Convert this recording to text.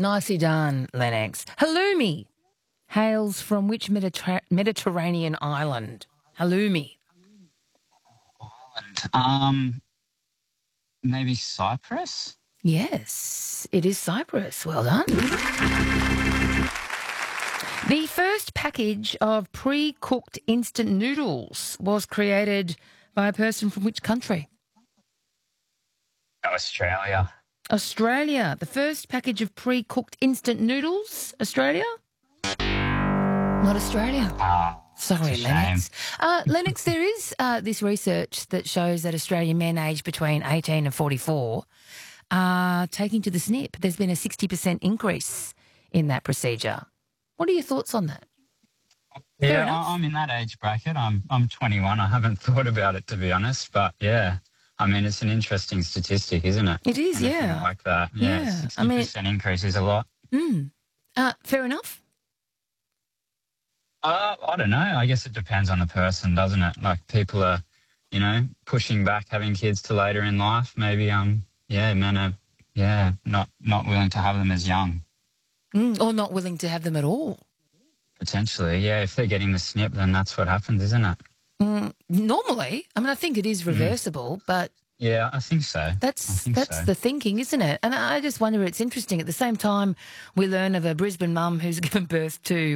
Nicely done, Lennox. Halloumi hails from which Mediterranean island? Halloumi. Maybe Cyprus? Yes, it is Cyprus. Well done. The first package of pre-cooked instant noodles was created by a person from which country? Australia. Australia. The first package of pre-cooked instant noodles? Australia? Not Australia. Sorry, shame. Lennox. Lennox, there is this research that shows that Australian men aged between 18 and 44 are taking to the snip. There's been a 60% increase in that procedure. What are your thoughts on that? Yeah, I'm in that age bracket. I'm 21. I haven't thought about it, to be honest, but yeah. I mean, it's an interesting statistic, isn't it? It is, Anything yeah. like that. Yeah. 60% increase is a lot. Fair enough. I don't know. I guess it depends on the person, doesn't it? Like people are, pushing back having kids to later in life. Maybe, men are, not willing to have them as young. Or not willing to have them at all. Potentially, yeah. If they're getting the snip, then that's what happens, isn't it? Normally, I think it is reversible, but yeah, I think so. That's the thinking, isn't it? And I just wonder, it's interesting. At the same time, we learn of a Brisbane mum who's given birth to